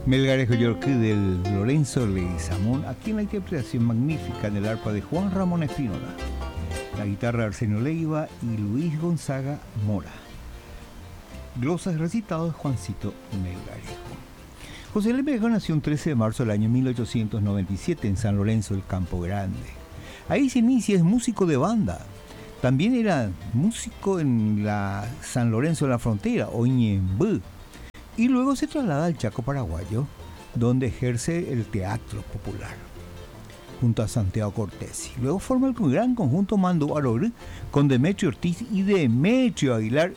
Melgarejo York del Lorenzo Leguizamón, aquí en la interpretación magnífica en el arpa de Juan Ramón Espínola, la guitarra de Arsenio Leiva y Luis Gonzaga Mora. Glosas recitados de Juancito Melgarejo. José Melgarejo nació el 13 de marzo del año 1897 en San Lorenzo del Campo Grande. Ahí se inicia, es músico de banda. También era músico en la San Lorenzo de la Frontera, o Ñembú. Y luego se traslada al Chaco paraguayo, donde ejerce el teatro popular, junto a Santiago Cortés. Luego forma el gran conjunto Mando Aror con Demetrio Ortiz y Demetrio Aguilar,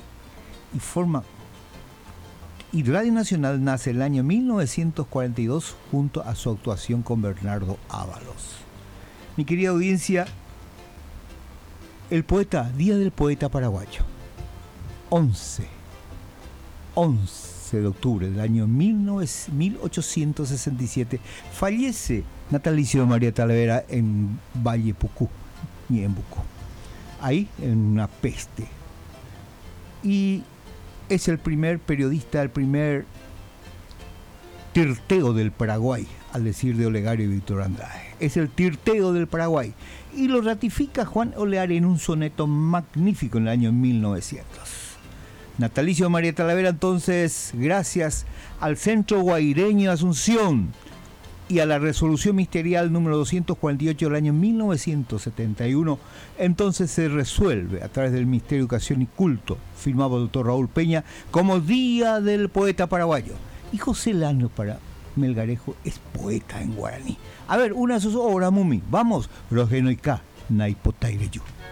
y Radio Nacional nace el año 1942 junto a su actuación con Bernardo Ábalos. Mi querida audiencia, el poeta, Día del Poeta Paraguayo, 11 de octubre del año 1867, fallece natalicio María Talavera en Valle Pucú, Ñembucú, ahí en una peste. Y es el primer periodista, el primer tirteo del Paraguay, al decir de Olegario y Víctor Andrade. Es el tirteo del Paraguay. Y lo ratifica Juan Oleario en un soneto magnífico en el año 1900. Natalicio de María Talavera, entonces, gracias al Centro Guaireño de Asunción y a la resolución ministerial número 248 del año 1971, entonces se resuelve a través del Ministerio de Educación y Culto, firmado por el doctor Raúl Peña, como Día del Poeta Paraguayo. Y José Lano para Melgarejo es poeta en guaraní. A ver, una de sus obras, Mumi. Vamos, Rogenoica, Naipotaireyu.